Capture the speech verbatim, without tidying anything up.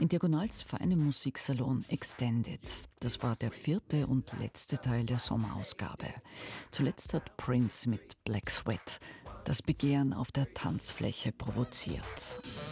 In Diagonals feinem Musiksalon Extended. Das war der vierte und letzte Teil der Sommerausgabe. Zuletzt hat Prince mit Black Sweat das Begehren auf der Tanzfläche provoziert.